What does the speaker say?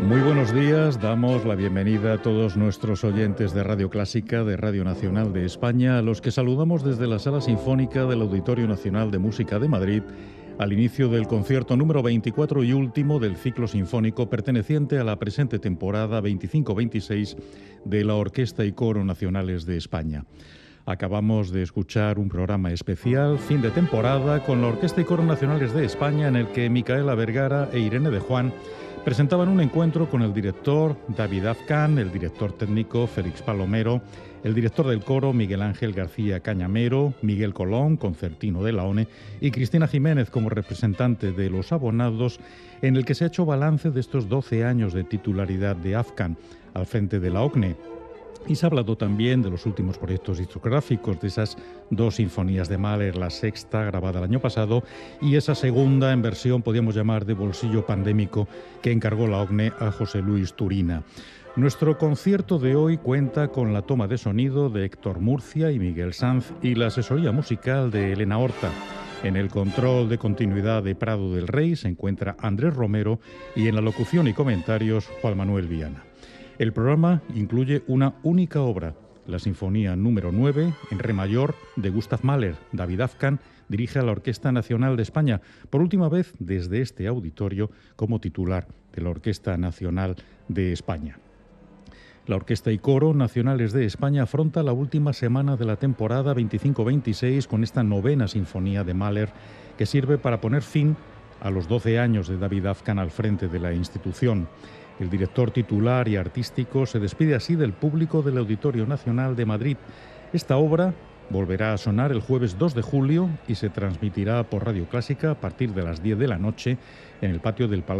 Muy buenos días, damos la bienvenida a todos nuestros oyentes de Radio Clásica, de Radio Nacional de España, a los que saludamos desde la Sala Sinfónica del Auditorio Nacional de Música de Madrid, al inicio del concierto número 24 y último del ciclo sinfónico perteneciente a la presente temporada 25-26 de la Orquesta y Coro Nacionales de España. Acabamos de escuchar un programa especial, fin de temporada, con la Orquesta y Coro Nacionales de España, en el que Micaela Vergara e Irene de Juan presentaban un encuentro con el director David Afkan, el director técnico Félix Palomero, el director del coro Miguel Ángel García Cañamero, Miguel Colón, concertino de la ONE, y Cristina Jiménez como representante de los abonados, en el que se ha hecho balance de estos 12 años de titularidad de Afkan al frente de la OCNE. Y se ha hablado también de los últimos proyectos discográficos, de esas 2 sinfonías de Mahler, la sexta grabada el año pasado y esa segunda en versión, podríamos llamar, de bolsillo pandémico, que encargó la OCNE a José Luis Turina. Nuestro concierto de hoy cuenta con la toma de sonido de Héctor Murcia y Miguel Sanz y la asesoría musical de Elena Horta. En el control de continuidad de Prado del Rey se encuentra Andrés Romero y en la locución y comentarios Juan Manuel Viana. El programa incluye una única obra, la Sinfonía número 9, en re mayor, de Gustav Mahler. David Afkan dirige a la Orquesta Nacional de España, por última vez desde este auditorio como titular de la Orquesta Nacional de España. La Orquesta y Coro Nacionales de España afronta la última semana de la temporada 25-26 con esta 9ª Sinfonía de Mahler, que sirve para poner fin a los 12 años de David Afkan al frente de la institución. El director titular y artístico se despide así del público del Auditorio Nacional de Madrid. Esta obra volverá a sonar el jueves 2 de julio y se transmitirá por Radio Clásica a partir de las 10 de la noche en el patio del Palacio